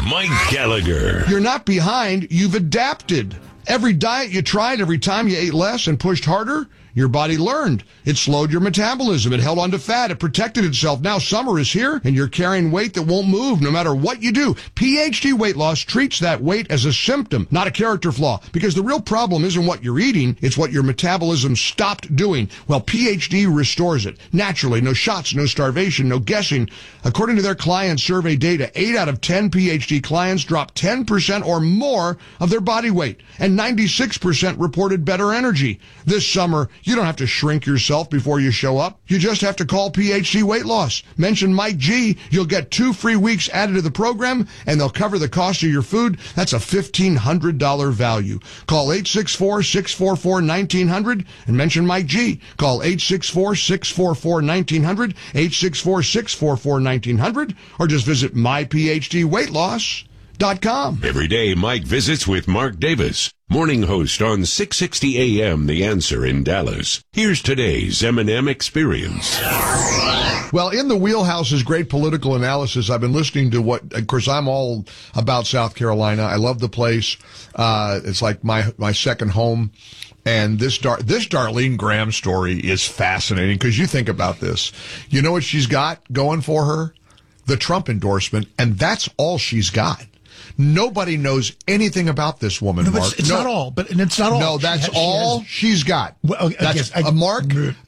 Mike Gallagher. You're not behind, you've adapted. Every diet you tried, every time you ate less and pushed harder, your body learned. It slowed your metabolism. It held on to fat. It protected itself. Now summer is here, and you're carrying weight that won't move no matter what you do. PhD Weight Loss treats that weight as a symptom, not a character flaw, because the real problem isn't what you're eating, it's what your metabolism stopped doing. Well, PhD restores it. Naturally, no shots, no starvation, no guessing. According to their client survey data, 8 out of 10 PhD clients dropped 10% or more of their body weight, and 96% reported better energy. This summer, you don't have to shrink yourself before you show up. You just have to call PhD Weight Loss. Mention Mike G. You'll get 2 free weeks added to the program, and they'll cover the cost of your food. That's a $1,500 value. Call 864-644-1900 and mention Mike G. Call 864-644-1900, 864-644-1900, or just visit myphdweightloss.com. Every day, Mike visits with Mark Davis, morning host on 660 AM The Answer in Dallas. Here's today's M&M Experience. Well, in the wheelhouse is great political analysis. I've been listening to of course, I'm all about South Carolina. I love the place. It's like my second home. And this Darlene Graham story is fascinating because you think about this. You know what she's got going for her? The Trump endorsement, and that's all she's got. Nobody knows anything about this woman, Mark. It's not all. No, that's all she's got. Well, Mark.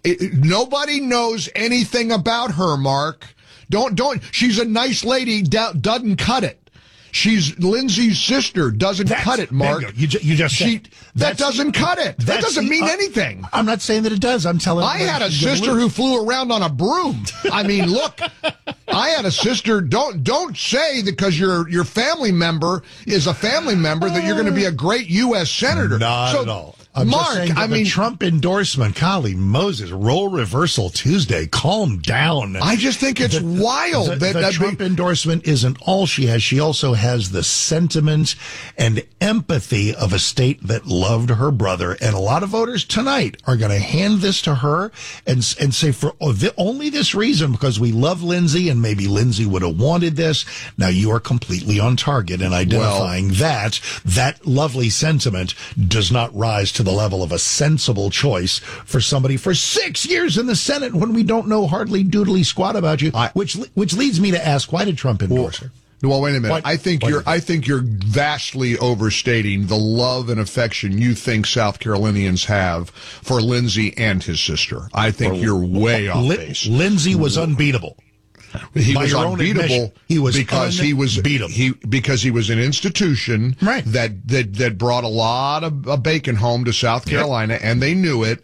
Nobody knows anything about her, Mark. Don't. She's a nice lady. Doesn't cut it. She's Lindsay's sister. Doesn't cut it, Mark. You just said that doesn't cut it. That doesn't mean anything. I'm not saying that it does. I'm telling you. I had a sister who flew around on a broom. I mean, look. I had a sister. Don't say that because your family member is a family member that you're going to be a great U.S. senator. Not at all. I'm Mark, just saying that the Trump endorsement, golly Moses, role reversal Tuesday. Calm down. I just think it's wild. The Trump endorsement isn't all she has. She also has the sentiment and empathy of a state that loved her brother. And a lot of voters tonight are going to hand this to her and say, for only this reason, because we love Lindsay and maybe Lindsay would have wanted this. Now you are completely on target in identifying that lovely sentiment does not rise to the level of a sensible choice for somebody for 6 years in the Senate when we don't know hardly doodly squat about you, which leads me to ask, why did Trump endorse her? Well, wait a minute. I think you're vastly overstating the love and affection you think South Carolinians have for Lindsay and his sister. I think you're way off base. Lindsay was unbeatable. He was unbeatable because he was an institution that brought a lot of bacon home to South Carolina, and they knew it.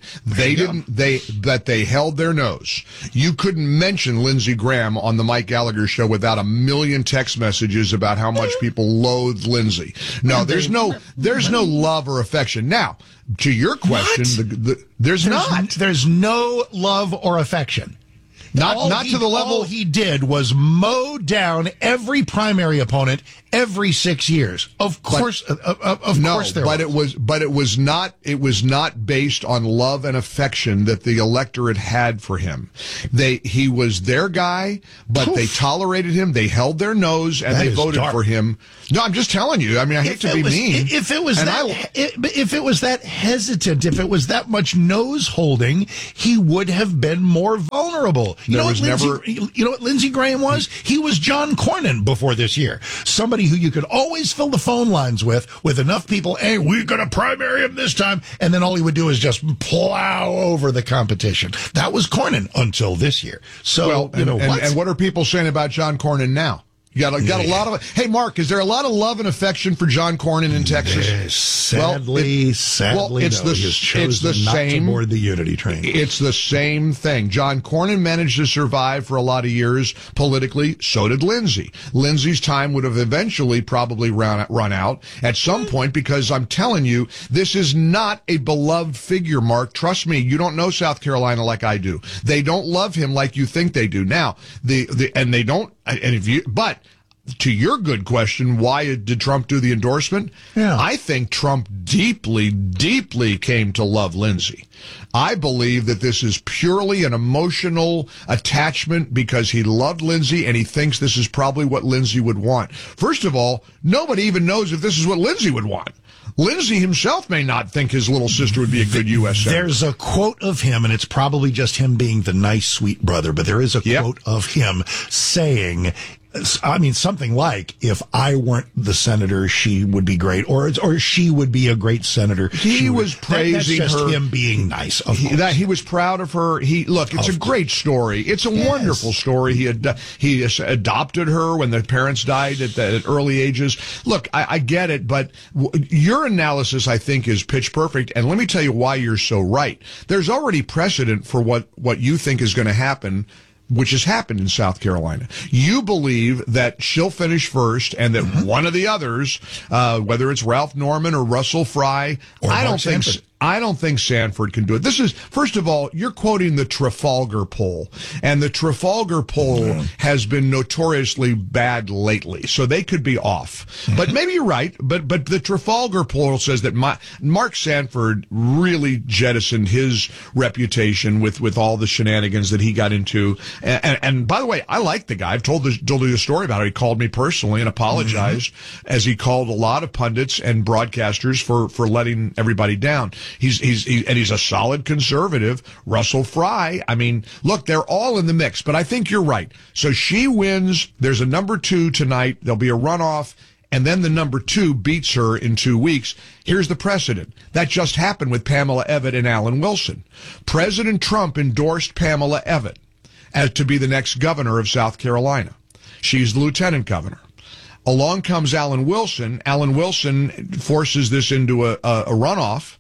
But they held their nose. You couldn't mention Lindsey Graham on the Mike Gallagher show without a million text messages about how much people loathed Lindsay. No, there's no love or affection. Now, to your question, there's no love or affection. Not to the level. All he did was mow down every primary opponent every 6 years. Of course, it was not based on love and affection that the electorate had for him. He was their guy, but they tolerated him. They held their nose and they voted for him. No, I'm just telling you. I mean, I hate to be mean. If it was that hesitant, if it was that much nose holding, he would have been more vulnerable. You know what Lindsey Graham was? He was John Cornyn before this year. Somebody who you could always fill the phone lines with enough people, hey, we're going to primary him this time, and then all he would do is just plow over the competition. That was Cornyn until this year. So, and what are people saying about John Cornyn now? You got a lot of. Hey, Mark, is there a lot of love and affection for John Cornyn in Texas? Yes, sadly, it's the same. To board the Unity train. It's the same thing. John Cornyn managed to survive for a lot of years politically. So did Lindsay. Lindsay's time would have eventually probably run out at some point because I'm telling you, this is not a beloved figure, Mark. Trust me, you don't know South Carolina like I do. They don't love him like you think they do. Now, but to your good question, why did Trump do the endorsement? Yeah. I think Trump deeply, deeply came to love Lindsey. I believe that this is purely an emotional attachment because he loved Lindsey and he thinks this is probably what Lindsey would want. First of all, nobody even knows if this is what Lindsey would want. Lindsey himself may not think his little sister would be a good U.S. senator. There's a quote of him, and it's probably just him being the nice, sweet brother, but there is a quote of him saying, I mean, something like, if I weren't the senator, she would be great, or she would be a great senator. He was praising that's just her. Him being nice. He was proud of her. It's a great story. It's a wonderful story. He adopted her when their parents died at early ages. Look, I get it, but your analysis, I think, is pitch perfect. And let me tell you why you're so right. There's already precedent for what you think is going to happen, which has happened in South Carolina. You believe that she'll finish first and that one of the others, whether it's Ralph Norman or Russell Fry, I don't think Sanford can do it. This is, first of all, you're quoting the Trafalgar poll, and the Trafalgar poll has been notoriously bad lately, so they could be off. But maybe you're right, but the Trafalgar poll says that Mark Sanford really jettisoned his reputation with all the shenanigans that he got into. And by the way, I like the guy. I've told you the story about it. He called me personally and apologized, as he called a lot of pundits and broadcasters for letting everybody down. He's a solid conservative. Russell Fry, I mean, look, they're all in the mix, but I think you're right. So she wins. There's a number 2 tonight. There'll be a runoff, and then the number 2 beats her in 2 weeks. Here's the precedent. That just happened with Pamela Evatt and Alan Wilson. President Trump endorsed Pamela Evatt as to be the next governor of South Carolina. She's the lieutenant governor. Along comes Alan Wilson. Alan Wilson forces this into a runoff.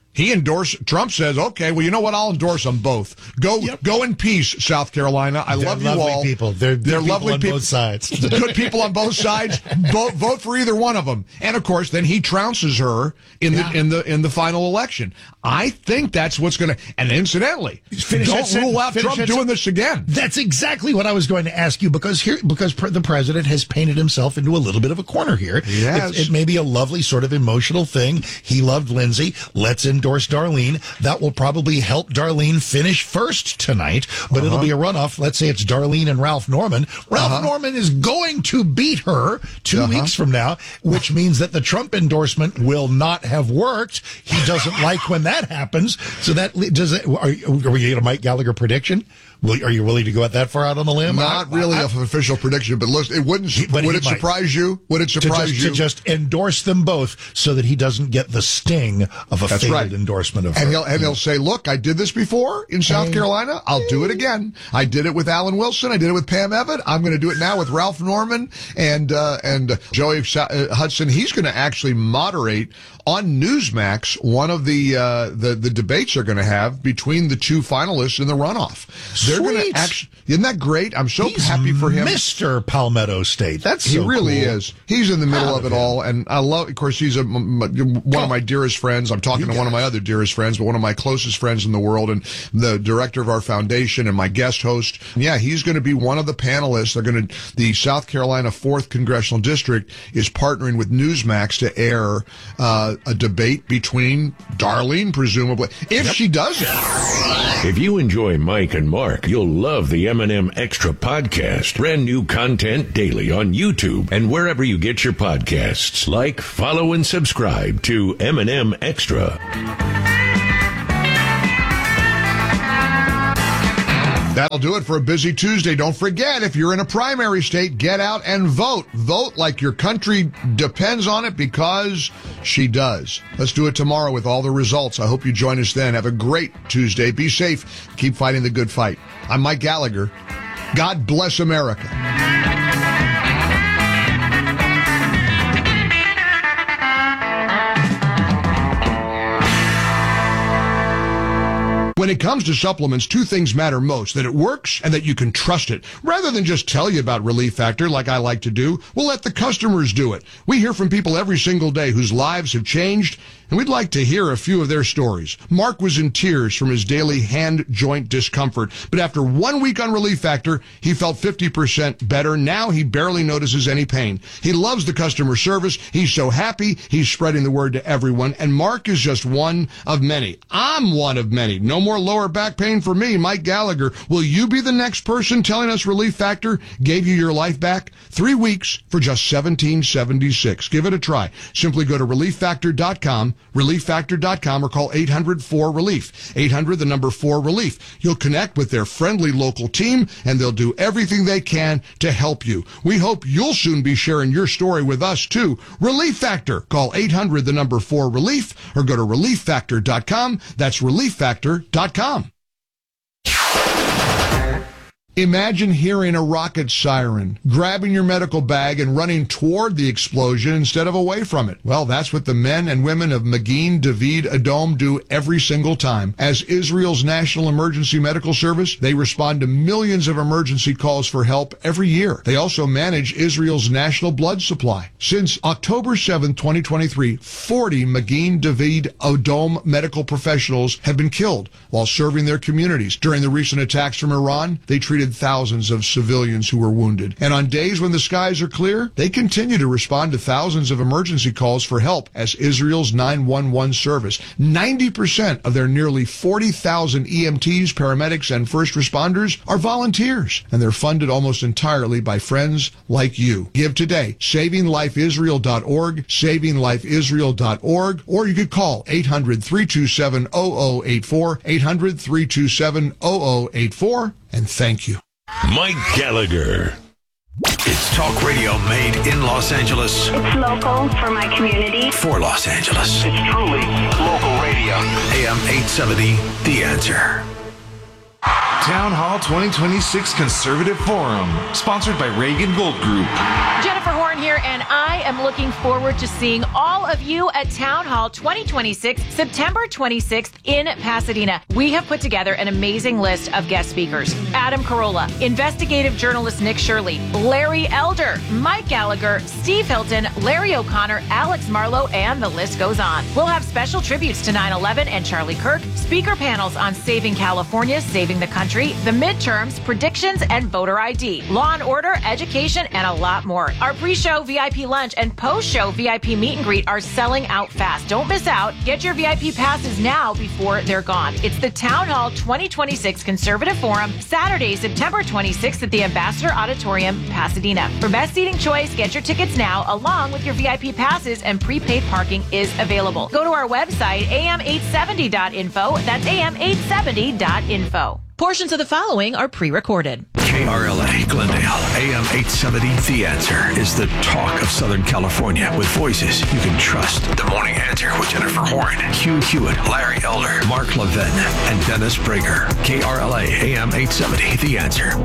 Trump says, okay, well, you know what? I'll endorse them both. Go in peace, South Carolina. I love you all. People. They're lovely on people. Both sides. Good people on both sides. Vote for either one of them. And of course, then he trounces her in the final election. I think that's what's going to, and incidentally, don't rule out Trump doing this again. That's exactly what I was going to ask you, because the president has painted himself into a little bit of a corner here. Yes. It may be a lovely sort of emotional thing. He loved Lindsey. Let's endorse Darlene. That will probably help Darlene finish first tonight, but it'll be a runoff. Let's say it's Darlene and Ralph Norman. Ralph Norman is going to beat her 2 weeks from now, which means that the Trump endorsement will not have worked. He doesn't like when that happens. So are we getting a Mike Gallagher prediction? Are you willing to go that far out on the limb? Not really an official prediction, but look, would it surprise you? Would it surprise you? To just endorse them both so that he doesn't get the sting of a failed endorsement of her. And he'll say, look, I did this before in South Carolina. I'll do it again. I did it with Alan Wilson. I did it with Pam Evatt. I'm going to do it now with Ralph Norman and Joey Hudson. He's going to actually moderate on Newsmax one of the debates they're going to have between the 2 finalists in the runoff. They're going to actually, isn't that great? I'm so happy for him. Mr. Palmetto State. He really is. He's in the middle of it all, and I love. Of course, he's one of my dearest friends. I'm talking to one of my other dearest friends, but one of my closest friends in the world, and the director of our foundation and my guest host. Yeah, he's going to be one of the panelists. The South Carolina 4th Congressional District is partnering with Newsmax to air a debate between Darlene, presumably, if she does it. If you enjoy Mike and Mark, you'll love the M&M Extra podcast. Brand new content daily on YouTube and wherever you get your podcasts. Like, follow, and subscribe to M&M Extra. That'll do it for a busy Tuesday. Don't forget, if you're in a primary state, get out and vote. Vote like your country depends on it, because she does. Let's do it tomorrow with all the results. I hope you join us then. Have a great Tuesday. Be safe. Keep fighting the good fight. I'm Mike Gallagher. God bless America. When it comes to supplements, two things matter most: that it works and that you can trust it. Rather than just tell you about Relief Factor like I like to do, we'll let the customers do it. We hear from people every single day whose lives have changed, and we'd like to hear a few of their stories. Mark was in tears from his daily hand joint discomfort, but after 1 week on Relief Factor, he felt 50% better. Now he barely notices any pain. He loves the customer service. He's so happy. He's spreading the word to everyone, and Mark is just one of many. I'm one of many. No more lower back pain for me, Mike Gallagher. Will you be the next person telling us Relief Factor gave you your life back? 3 weeks for just $17.76. Give it a try. Simply go to ReliefFactor.com, ReliefFactor.com, or call 800-4RELIEF. 800-4RELIEF. You'll connect with their friendly local team, and they'll do everything they can to help you. We hope you'll soon be sharing your story with us, too. Relief Factor. Call 800-4RELIEF, or go to ReliefFactor.com. That's ReliefFactor.com. Imagine hearing a rocket siren, grabbing your medical bag and running toward the explosion instead of away from it. Well, that's what the men and women of Magen David Adom do every single time. As Israel's National Emergency Medical Service, they respond to millions of emergency calls for help every year. They also manage Israel's national blood supply. Since October 7, 2023, 40 Magen David Adom medical professionals have been killed while serving their communities. During the recent attacks from Iran, they treated thousands of civilians who were wounded. And on days when the skies are clear, they continue to respond to thousands of emergency calls for help as Israel's 911 service. 90% of their nearly 40,000 EMTs, paramedics, and first responders are volunteers, and they're funded almost entirely by friends like you. Give today. SavingLifeIsrael.org, SavingLifeIsrael.org, or you could call 800-327-0084, 800-327-0084, and thank you. Mike Gallagher. It's talk radio made in Los Angeles. It's local for my community. For Los Angeles. It's truly local radio. AM 870, The Answer. Town Hall 2026 Conservative Forum, sponsored by Reagan Gold Group. Jennifer Horn here, and I am looking forward to seeing all of you at Town Hall 2026, September 26th in Pasadena. We have put together an amazing list of guest speakers. Adam Carolla, investigative journalist Nick Shirley, Larry Elder, Mike Gallagher, Steve Hilton, Larry O'Connor, Alex Marlowe, and the list goes on. We'll have special tributes to 9/11 and Charlie Kirk, speaker panels on saving California, saving the country, the midterms, predictions, and voter ID, law and order, education, and a lot more. Our pre-show VIP lunch and post-show VIP meet and greet are selling out fast. Don't miss out. Get your VIP passes now before they're gone. It's the Town Hall 2026 Conservative Forum, Saturday, September 26th at the Ambassador Auditorium, Pasadena. For best seating choice, get your tickets now, along with your VIP passes, and prepaid parking is available. Go to our website, am870.info. That's am870.info. Portions of the following are pre-recorded. KRLA, Glendale, AM 870, The Answer is the talk of Southern California with voices you can trust. The Morning Answer with Jennifer Horn, Hugh Hewitt, Larry Elder, Mark Levin, and Dennis Prager. KRLA, AM 870, The Answer.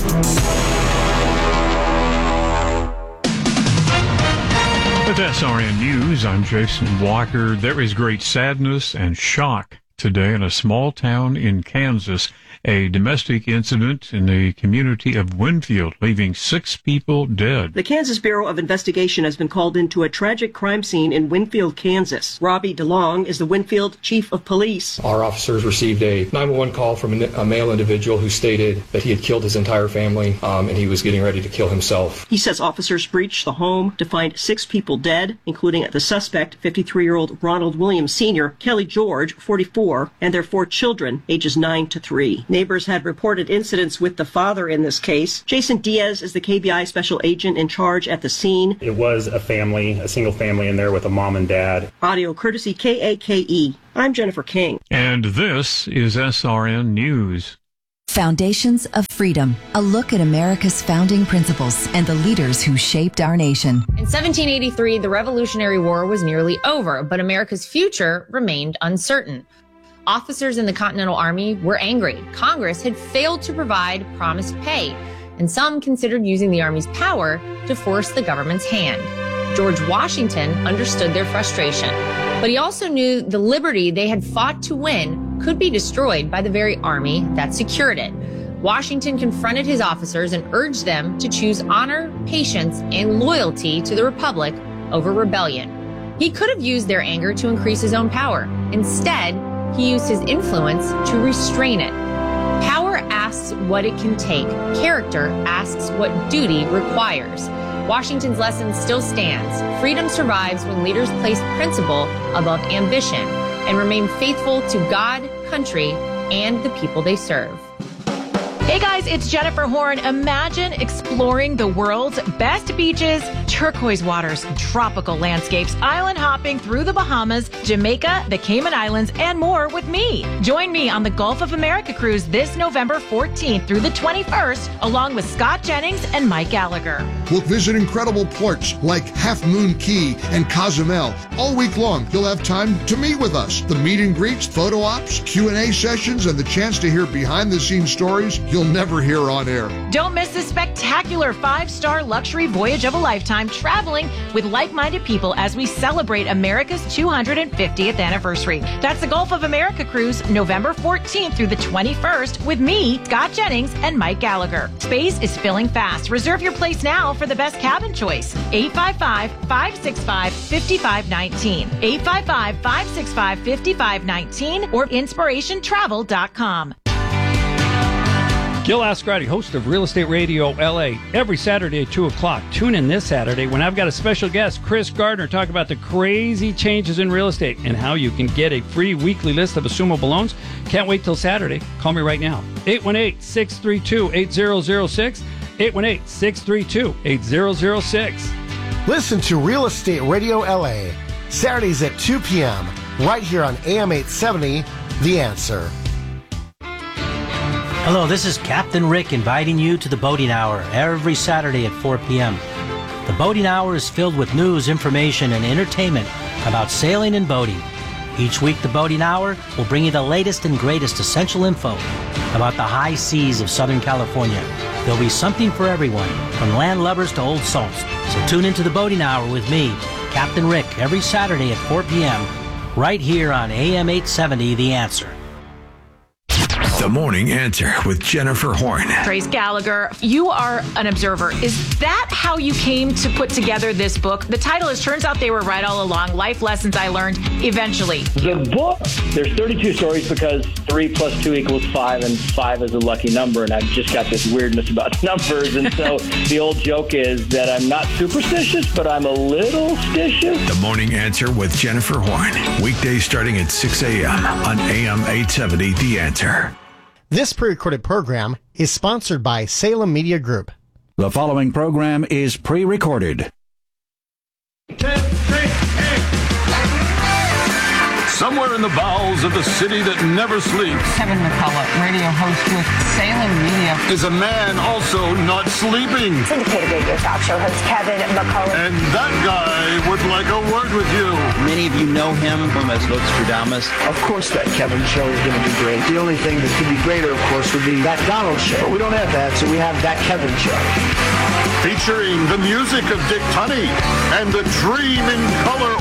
With SRN News, I'm Jason Walker. There is great sadness and shock today in a small town in Kansas. A domestic incident in the community of Winfield, leaving 6 people dead. The Kansas Bureau of Investigation has been called into a tragic crime scene in Winfield, Kansas. Robbie DeLong is the Winfield Chief of Police. Our officers received a 911 call from a male individual who stated that he had killed his entire family and he was getting ready to kill himself. He says officers breached the home to find 6 people dead, including the suspect, 53-year-old Ronald Williams Sr., Kelly George, 44, and their 4 children, ages 9 to 3. Neighbors had reported incidents with the father in this case. Jason Diaz is the KBI special agent in charge at the scene. It was a single family in there with a mom and dad. Audio courtesy KAKE. I'm Jennifer King. And this is SRN News. Foundations of Freedom, a look at America's founding principles and the leaders who shaped our nation. In 1783, the Revolutionary War was nearly over, but America's future remained uncertain. Officers in the Continental Army were angry. Congress had failed to provide promised pay, and some considered using the Army's power to force the government's hand. George Washington understood their frustration, but he also knew the liberty they had fought to win could be destroyed by the very army that secured it. Washington confronted his officers and urged them to choose honor, patience, and loyalty to the Republic over rebellion. He could have used their anger to increase his own power. Instead, he used his influence to restrain it. Power asks what it can take. Character asks what duty requires. Washington's lesson still stands. Freedom survives when leaders place principle above ambition and remain faithful to God, country, and the people they serve. Hey guys, it's Jennifer Horn. Imagine exploring the world's best beaches, turquoise waters, tropical landscapes, island hopping through the Bahamas, Jamaica, the Cayman Islands, and more with me. Join me on the Gulf of America cruise this November 14th through the 21st, along with Scott Jennings and Mike Gallagher. We'll visit incredible ports like Half Moon Key and Cozumel. All week long, you'll have time to meet with us. The meet and greets, photo ops, Q&A sessions, and the chance to hear behind-the-scenes stories you'll never hear on air. Don't miss this spectacular 5-star luxury voyage of a lifetime traveling with like-minded people as we celebrate America's 250th anniversary. That's the Gulf of America cruise, November 14th through the 21st with me, Scott Jennings, and Mike Gallagher. Space is filling fast. Reserve your place now for the best cabin choice. 855-565-5519. 855-565-5519 or inspirationtravel.com. Gil Ascarati, host of Real Estate Radio LA, every Saturday at 2 o'clock. Tune in this Saturday when I've got a special guest, Chris Gardner, talk about the crazy changes in real estate and how you can get a free weekly list of assumable loans. Can't wait till Saturday. Call me right now. 818-632-8006. 818-632-8006. Listen to Real Estate Radio LA, Saturdays at 2 p.m., right here on AM 870, The Answer. Hello, this is Captain Rick inviting you to the Boating Hour every Saturday at 4 p.m. The Boating Hour is filled with news, information, and entertainment about sailing and boating. Each week, the Boating Hour will bring you the latest and greatest essential info about the high seas of Southern California. There'll be something for everyone, from land lovers to old salts. So tune into the Boating Hour with me, Captain Rick, every Saturday at 4 p.m., right here on AM 870, The Answer. The Morning Answer with Jennifer Horn. Trace Gallagher, you are an observer. Is that how you came to put together this book? The title is Turns Out They Were Right All Along, Life Lessons I Learned Eventually. The book, there's 32 stories because 3 plus 2 equals 5, and 5 is a lucky number, and I've just got this weirdness about numbers, and so the old joke is that I'm not superstitious, but I'm a little stitious. The Morning Answer with Jennifer Horn. Weekdays starting at 6 a.m. on AM 870, The Answer. This pre-recorded program is sponsored by Salem Media Group. The following program is pre-recorded. 10, 3, 8. Somewhere in the bowels of the city that never sleeps, Kevin McCullough, radio host with Salem Media, is a man also not sleeping. Syndicated radio talk show host Kevin McCullough. And that guy would like a word with you. Many of you know him from as Nostradamus. Of course that Kevin show is going to be great. The only thing that could be greater, of course, would be that Donald show. But we don't have that, so we have that Kevin show. Featuring the music of Dick Tunney and the Dream in Color